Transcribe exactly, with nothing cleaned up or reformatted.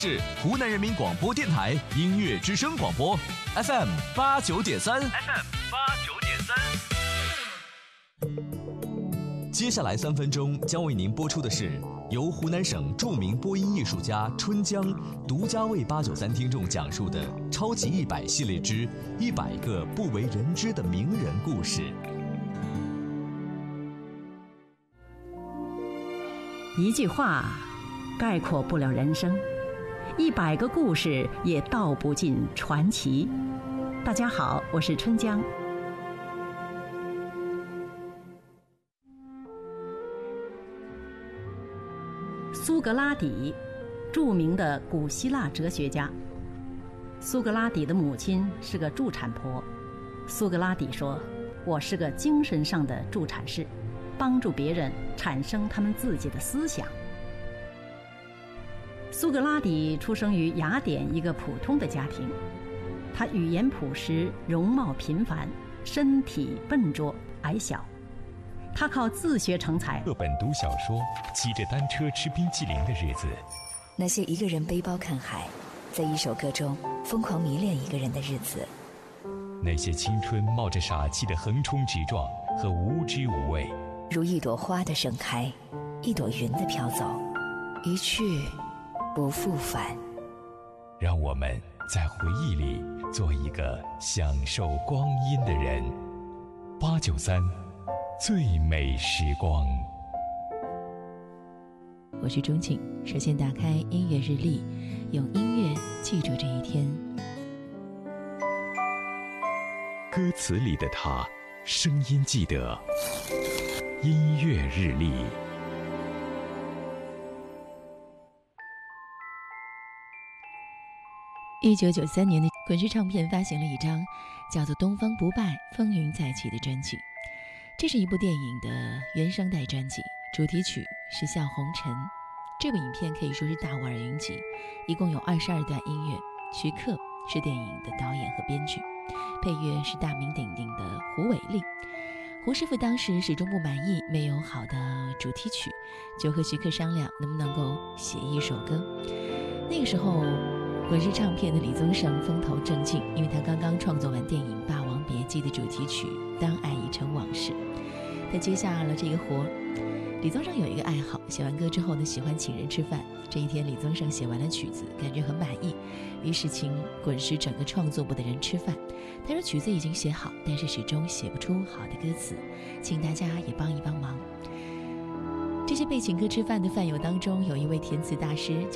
是湖南人民广播电台音乐之声广播 F M 八九点三 F M 八九点三。接下来三分钟将为您播出的是由湖南省著名播音艺术家春江独家为八九三听众讲述的超级一百系列之一百个不为人知的名人故事。 一句话概括不了人生，一百个故事也道不尽传奇。大家好，我是春江。苏格拉底，著名的古希腊哲学家。苏格拉底的母亲是个助产婆。苏格拉底说：“我是个精神上的助产士，帮助别人产生他们自己的思想。”苏格拉底出生于雅典一个普通的家庭，他语言朴实，容貌平凡，身体笨拙矮小。他靠自学成才。 课本读小说，骑着单车吃冰淇淋的日子， 那些一个人背包看海，在一首歌中疯狂迷恋一个人的日子， 那些青春冒着傻气的横冲直撞和无知无畏， 如一朵花的盛开，一朵云的飘走，一去不复返。 让我们在回忆里做一个享受光阴的人。八九三最美时光。 我是钟庆，首先打开音乐日历，用音乐记住这一天。 歌词里的他，声音记得。音乐日历。 一九九三年的滚石唱片发行了一张叫做《东方不败风云再起》的专辑，这是一部电影的原声带专辑，主题曲是《笑红尘》。这部影片可以说是大腕云集，一共有二十二段音乐，徐克是电影的导演和编剧，配乐是大名鼎鼎的胡伟立。胡师傅当时始终不满意没有好的主题曲，就和徐克商量能不能够写一首歌。那个时候滚石唱片的李宗盛风头正劲，因为他刚刚创作完电影《霸王别姬》的主题曲《当爱已成往事》，他接下了这个活。李宗盛有一个爱好，写完歌之后呢，喜欢请人吃饭。这一天李宗盛写完了曲子，感觉很满意，于是请滚石整个创作部的人吃饭。他说曲子已经写好，但是始终写不出好的歌词，请大家也帮一帮忙。这些被请客吃饭的饭友当中，有一位填词大师